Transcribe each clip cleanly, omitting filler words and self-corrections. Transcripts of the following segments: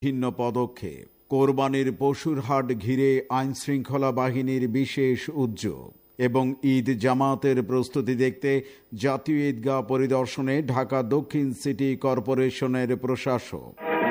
ভিন্ন পদক্ষেপ। কোরবানির পশুর হাট ঘিরে আইনশৃঙ্খলা বাহিনীর বিশেষ উদ্যোগ এবং ঈদ জামাতের প্রস্তুতি দেখতে জাতীয় ঈদগাহ পরিদর্শনে ঢাকা দক্ষিণ সিটি কর্পোরেশনের প্রশাসক।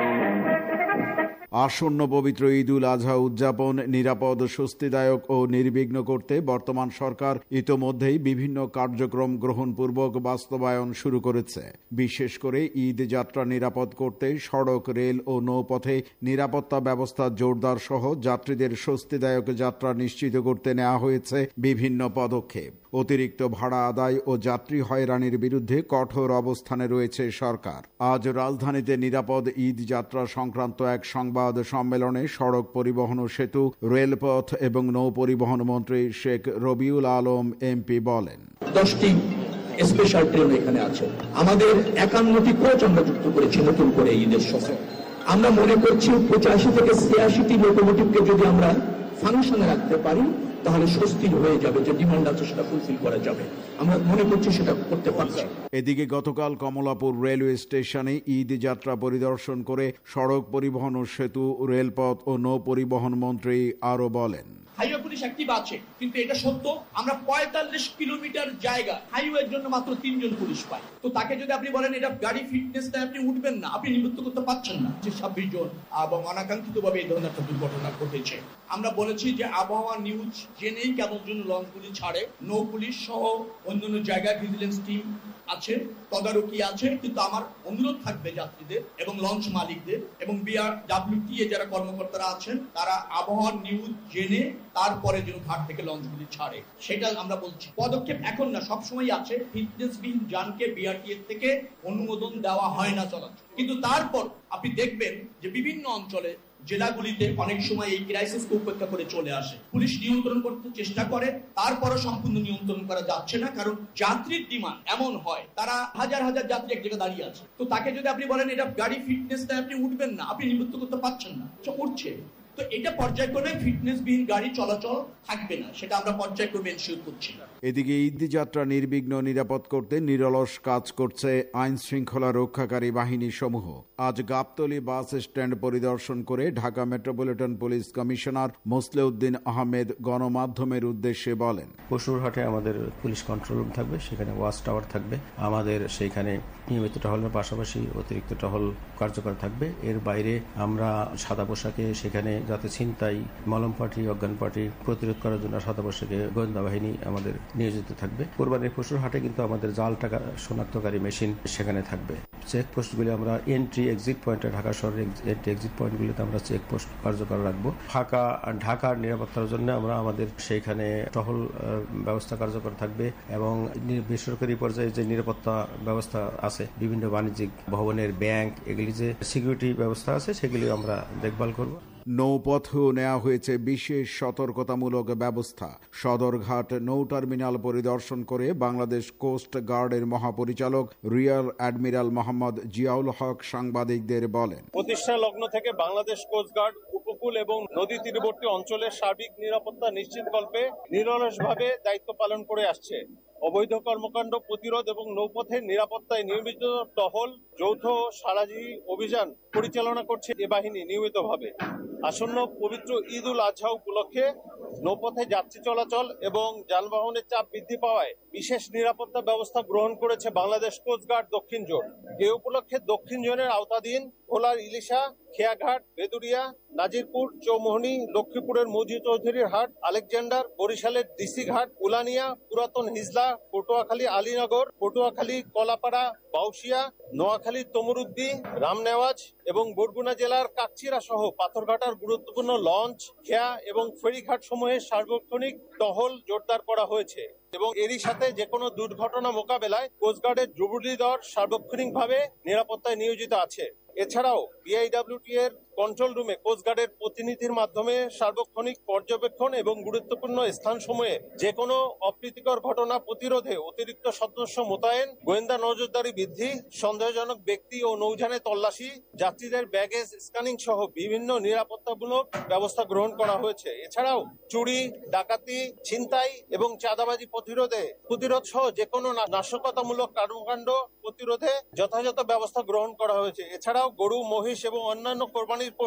আসন্ন পবিত্র ঈদুল আজহা উদযাপন নিরাপদ, স্বস্তিদায়ক ও নির্বিঘ্ন করতে বর্তমান সরকার ইতোমধ্যেই বিভিন্ন কার্যক্রম গ্রহণপূর্বক বাস্তবায়ন শুরু করেছে। বিশেষ করে ঈদ যাত্রা নিরাপদ করতে সড়ক, রেল ও নৌপথে নিরাপত্তা ব্যবস্থা জোরদার সহ যাত্রীদের স্বস্তিদায়ক যাত্রা নিশ্চিত করতে নেওয়া হয়েছে বিভিন্ন পদক্ষেপ। অতিরিক্ত ভাড়া আদায় ও যাত্রী হয়রানির বিরুদ্ধে কঠোর অবস্থানে রয়েছে সরকার। আজ রাজধানীতে নিরাপদ ঈদ যাত্রা সংক্রান্ত এক সংবাদ সম্মেলনে সড়ক পরিবহন ও সেতু, রেলপথ এবং নৌ পরিবহন মন্ত্রী শেখ রবিউল আলম এমপি বলেন, 10টি স্পেশাল ট্রেন এখানে আছে। আমাদের 51টি কোচ আমরা যুক্ত করেছি নতুন করে ঈদের সময়। আমরা মনে করছি 85 থেকে 86টি লোকোমোটিভকে যদি আমরা ফাংশনে রাখতে পারি তাহলে স্বস্তির হয়ে যাবে, যে ডিমান্ড আছে সেটা ফুলফিল করা যাবে। আমরা মনে করছি সেটা করতে পারছি। এদিকে গতকাল কমলাপুর রেলওয়ে স্টেশনে ঈদ যাত্রা পরিদর্শন করে সড়ক পরিবহন ও সেতু, রেলপথ ও নৌ পরিবহন মন্ত্রী আরো বলেন, হাইওয়ে পুলিশ অ্যাক্টিভ আছে, কিন্তু এটা সত্য আমরা 45 কিলোমিটার জায়গা হাইওয়ের জন্য মাত্র 3 জন পুলিশ পাই। তো তাকে যদি আপনি বলেন এটা গাড়ি ফিটনেস না, আপনি উঠবেন না, আপনি নিবৃত্ত করতে পারছেন না। 26 জন এবং অনাকাঙ্ক্ষিতভাবে এই ধরনের একটা দুর্ঘটনা ঘটেছে। আমরা বলেছি যে আবহাওয়া নিউজ জেনেই কেমন জন্য লঞ্চগুলি ছাড়ে। নৌ পুলিশ সহ অন্যান্য জায়গায় ভিজিলেন্স টিম আছে, তদারকি আছে, কিন্তু আমার অনুরোধ থাকবে যাত্রীদের এবং লঞ্চ মালিকদের এবং বিআরডব্লিউটিএ যারা কর্মকর্তারা আছেন তারা আবহাওয়া নিউজ জেনে তারপরে যেন ঘাট থেকে লঞ্চগুলি ছাড়ে, সেটা আমরা বলছি। পদক্ষেপ এখন না, সবসময় আছে। ফিটনেসবিহীন যানকে বিআরটিএ থেকে অনুমোদন দেওয়া হয় না চলাচল, কিন্তু তারপর আপনি দেখবেন যে বিভিন্ন অঞ্চলে, জেলাগুলিতে অনেক সময় এই ক্রাইসিসকে উপেক্ষা করে চলে আসে। পুলিশ নিয়ন্ত্রণ করতে চেষ্টা করে, তারপরও সম্পূর্ণ নিয়ন্ত্রণ করা যাচ্ছে না, কারণ যাত্রীর ডিমান্ড এমন হয়, তারা হাজার হাজার যাত্রী এক জায়গায় দাঁড়িয়ে আছে। তো তাকে যদি আপনি বলেন এটা গাড়ি ফিটনেস না, আপনি উঠবেন না, আপনি নিবৃত্ত করতে পারছেন না, উঠছে। তো এটা পর্যায়ক্রমে ফিটনেসবিহীন গাড়ি চলাচল থাকবে না, সেটা আমরা পর্যায়ক্রমে এনশিওর করছি। এদিকে ঈদ যাত্রা নির্বিঘ্ন নিরাপদ করতে নিরলস কাজ করছে আইন শৃঙ্খলা রক্ষাকারী বাহিনী সমূহ। আজ গাবতলী বাস স্ট্যান্ড পরিদর্শন করে Dhaka metropolitan police commissioner Mosleuddin Ahmed গণমাধ্যমের উদ্দেশ্যে বলেন, পশুরহাটে আমাদের পুলিশ কন্ট্রোল রুম থাকবে, সেখানে ওয়াচ টাওয়ার থাকবে। আমাদের সেইখানে নিয়মিত টহলের পাশাপাশি অতিরিক্ত টহল কার্যকর থাকবে। এর বাইরে আমরা সাদা পোশাকে সেখানে যাতে ছিনতাই, মলম পার্টি, অজ্ঞান পার্টি প্রতিরোধ করার জন্য সাদা পোশাকে গোয়েন্দা বাহিনী আমাদের নিয়োজিত থাকবে। কোরবানির পশুর হাটে কিন্তু আমাদের জাল টাকা শনাক্তকারী মেশিন সেখানে থাকবে। চেকপোস্টগুলি আমরা এন্ট্রি এক্সিট পয়েন্টে, ঢাকা শহরের এন্ট্রি এক্সিট পয়েন্টগুলিতে আমরা চেকপোস্ট কার্যকর রাখবো। ঢাকার নিরাপত্তার জন্য আমরা আমাদের সেইখানে টহল ব্যবস্থা কার্যকর থাকবে এবং বেসরকারি পর্যায়ে যে নিরাপত্তা ব্যবস্থা আছে, বিভিন্ন বাণিজ্যিক ভবনের, ব্যাংক, এগুলি যে সিকিউরিটি ব্যবস্থা আছে সেগুলি আমরা দেখভাল করব। নৌপথেও নেওয়া হয়েছে বিশেষ সতর্কতামূলক ব্যবস্থা। সদরঘাট নৌ টার্মিনাল পরিদর্শন করে বাংলাদেশ কোস্ট গার্ডের মহাপরিচালক রিয়ার অ্যাডমিরাল মোহাম্মদ জিয়াউল হক সাংবাদিকদের বলেন, প্রতিষ্ঠা লগ্ন থেকে বাংলাদেশ কোস্ট গার্ড উপকূল এবং নদী তীরবর্তী অঞ্চলের সার্বিক নিরাপত্তা নিশ্চিতকল্পে নিরলসভাবে দায়িত্ব পালন করে আসছে। অবৈধ কর্মকাণ্ড প্রতিরোধ এবং নৌপথের নিরাপত্তায় নিয়মিত টহল, যৌথ সারাজি অভিযান পরিচালনা করছে এ বাহিনী নিয়মিতভাবে। আসন্ন পবিত্র ঈদ উল আজহা উপলক্ষে নৌপথে যাত্রী চলাচল এবং যানবাহনের চাপ বৃদ্ধি পাওয়ায় বিশেষ নিরাপত্তা ব্যবস্থা গ্রহণ করেছে বাংলাদেশ কোস্টগার্ড দক্ষিণ জোন। এ উপলক্ষে দক্ষিণ জোনের আওতাধীন ভোলার ইলিশা, খেয়াঘাট, বেদুরিয়া, নাজিরপুর, চৌমোহনী, লক্ষ্মীপুরের মৌজি চৌধুরীর হাট, আলেকজান্ডার, বরিশালের ডিসি ঘাট, উলানিয়া, পুরাতন হিজলা, পটুয়াখালী আলীনগর, পটুয়াখালী কলাপাড়া, বাউশিয়া, নোয়াখালী তমরুদ্দি, রামনেওয়াজ এবং বরগুনা জেলার কাকচিরা সহ পাথরঘাটার গুরুত্বপূর্ণ লঞ্চ, খেয়া এবং ফেরিঘাট সমূহে সার্বক্ষণিক টহল জোরদার করা হয়েছে এবং এরই সাথে যে কোনো দুর্ঘটনা মোকাবেলায় কোস্টগার্ডের জরুরি দল সার্বক্ষণিকভাবে নিরাপত্তায় নিয়োজিত আছে। এছাড়াও বিআইডব্লিউটি এর কন্ট্রোল রুমে কোস্টগার্ডের প্রতিনিধির মাধ্যমে সার্বক্ষণিক পর্যবেক্ষণ এবং গুরুত্বপূর্ণ স্থানসমূহে যে কোনো অপ্রীতিকর ঘটনা প্রতিরোধে অতিরিক্ত সদস্য মোতায়েন, গোয়েন্দা নজরদারি বৃদ্ধি, সন্দেহজনক ব্যক্তি ও নৌযানে তল্লাশি, যাত্রীদের ব্যাগেজ স্ক্যানিং সহ বিভিন্ন নিরাপত্তামূলক ব্যবস্থা গ্রহণ করা হয়েছে। এছাড়াও চুরি, ডাকাতি, ছিনতাই এবং চাঁদাবাজি প্রতিরোধ সহ যে কোনো নাশকতামূলক কর্মকাণ্ড প্রতিরোধে যথাযথ ব্যবস্থা গ্রহণ করা হয়েছে। এছাড়াও গরু, মহিষ এবং অন্যান্য কোরবানির